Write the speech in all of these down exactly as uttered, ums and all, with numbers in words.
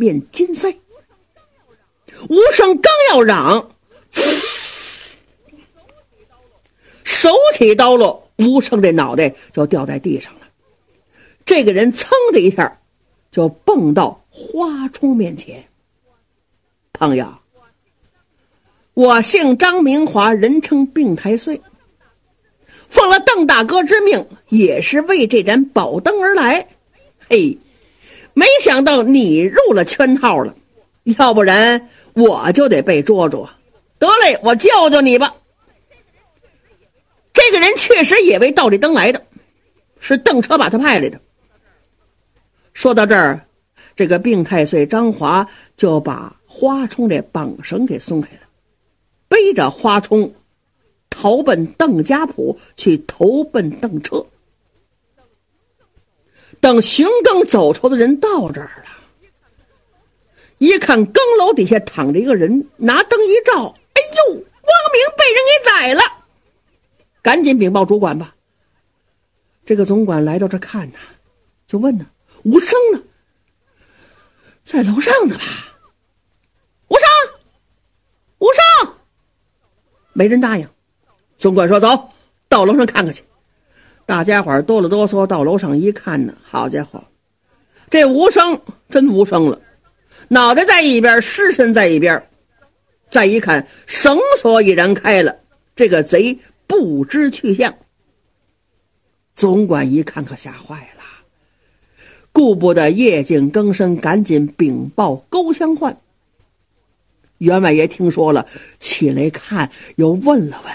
面金腮。吴生刚要嚷，手起刀落，吴生这脑袋就掉在地上了。这个人噌的一下就蹦到花冲面前。朋友，我姓张明华，人称病太岁，奉了邓大哥之命，也是为这盏宝灯而来。嘿，没想到你入了圈套了，要不然我就得被捉捉。得嘞，我救救你吧。这个人确实也为盗这灯来的，是邓车把他派来的。说到这儿，这个病太岁张华就把花冲这绑绳给松开了，背着花冲逃奔邓家铺去投奔邓车。等寻更走仇的人到这儿了，一看更楼底下躺着一个人，拿灯一照，哎呦，汪明被人给宰了，赶紧禀报主管吧。这个总管来到这看呐，就问呢，吴生呢？在楼上呢吧？吴生，吴生，没人答应。总管说走，到楼上看看去。大家伙哆了哆嗦到楼上一看呢，好家伙，这吴生真无声了，脑袋在一边，尸身在一边。再一看，绳索已然开了，这个贼不知去向。总管一看可吓坏了，顾不得夜景更深，赶紧禀报勾相唤。员外爷听说了，起来看，又问了问，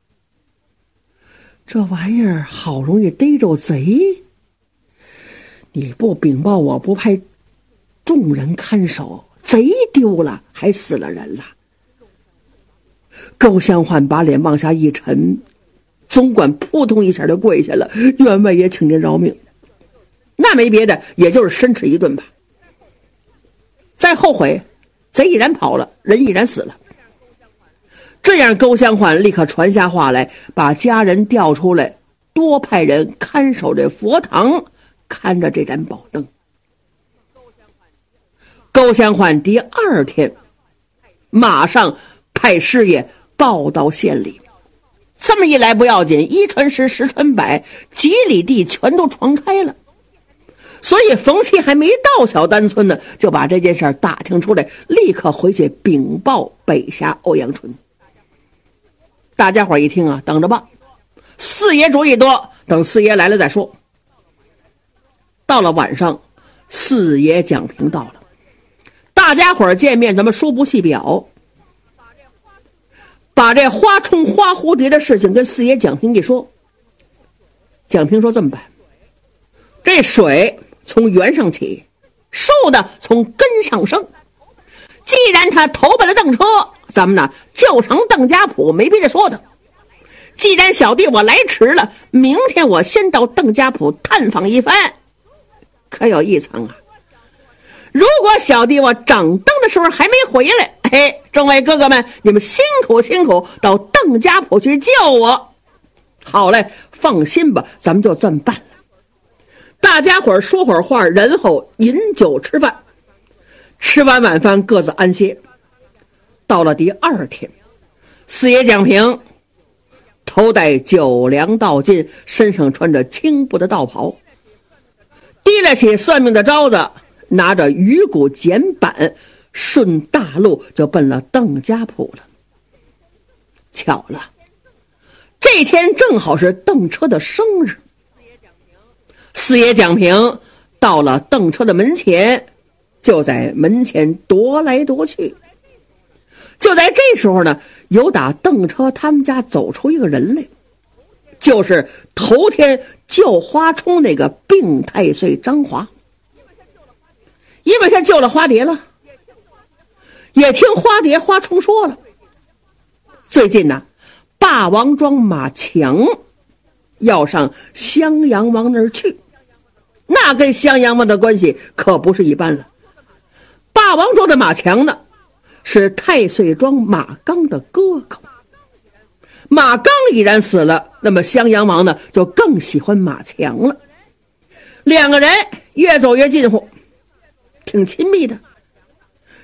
这玩意儿好容易逮着贼，你不禀报我，不派众人看守，贼丢了，还死了人了。勾相唤把脸往下一沉，总管扑通一下就跪下了，员外爷请您饶命。那没别的，也就是申斥一顿吧。再后悔，贼已然跑了，人已然死了。这样勾相唤立刻传下话来，把家人调出来，多派人看守这佛堂，看着这盏宝灯。勾相唤第二天马上派师爷报到县里。这么一来不要紧，一传十，十传百，几里地全都传开了。所以冯七还没到小丹村呢，就把这件事打听出来，立刻回去禀报北峡欧阳春。大家伙一听啊，等着吧，四爷主意多，等四爷来了再说。到了晚上，四爷蒋平到了，大家伙见面，咱们书不细表，把这花冲花蝴蝶的事情跟四爷蒋平一说。蒋平说这么办，这水从源上起，树的从根上生。既然他投奔了邓车，咱们呢就成邓家铺，没别的说的。既然小弟我来迟了，明天我先到邓家铺探访一番。可有一层啊，如果小弟我掌灯的时候还没回来，嘿，众位哥哥们，你们辛苦辛苦到邓家铺去救我。好嘞，放心吧，咱们就这么办了。大家伙说会儿话，然后饮酒吃饭。吃完晚饭各自安歇。到了第二天，四爷蒋平头戴九梁道巾，身上穿着青布的道袍，提了起算命的招子，拿着鱼骨剪板，顺大路就奔了邓家铺了。巧了，这天正好是邓车的生日。四爷蒋平到了邓车的门前，就在门前踱来踱去。就在这时候呢，有打邓车他们家走出一个人来，就是头天救花冲那个病太岁张华。因为他救了花蝶了，也听花蝶花冲说了，最近呢，霸王庄马强要上襄阳王那儿去，那跟襄阳王的关系可不是一般了。霸王庄的马强呢，是太岁庄马刚的哥哥。马刚已然死了，那么襄阳王呢，就更喜欢马强了。两个人越走越近乎，挺亲密的。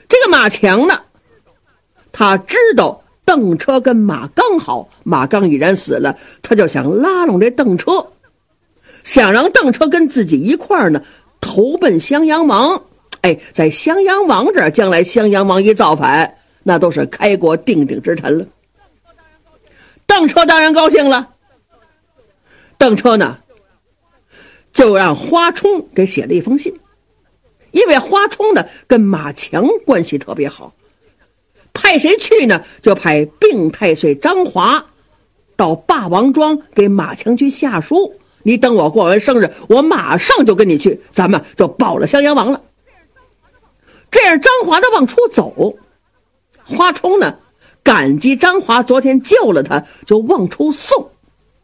这个马强呢，他知道邓车跟马刚好，马刚已然死了，他就想拉拢这邓车，想让邓车跟自己一块儿呢投奔襄阳王。哎，在襄阳王这儿，将来襄阳王一造反，那都是开国定鼎之臣了。邓车当然高兴了，邓车呢就让花冲给写了一封信，因为花冲呢跟马强关系特别好，派谁去呢？就派并太岁张华到霸王庄给马强去下书，你等我过完生日，我马上就跟你去，咱们就保了襄阳王了。这样张华的往出走，花冲呢感激张华昨天救了他，就往出送。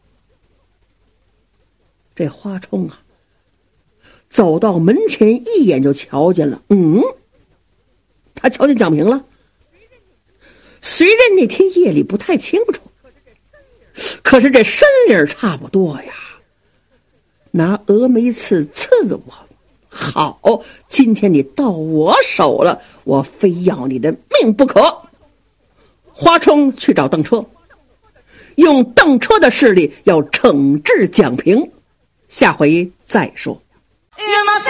这花冲啊走到门前，一眼就瞧见了，嗯，他瞧见蒋平了。虽然那天夜里不太清楚，可是这身领差不多呀。拿峨眉刺刺我，好，今天你到我手了，我非要你的命不可。花冲去找邓车，用邓车的势力要惩治蒋平，下回再说。